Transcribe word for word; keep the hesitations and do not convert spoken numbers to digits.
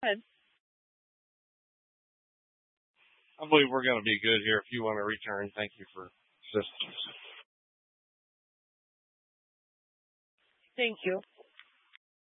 Good. I believe we're going to be good here. If you want to return, thank you for assistance. Thank you.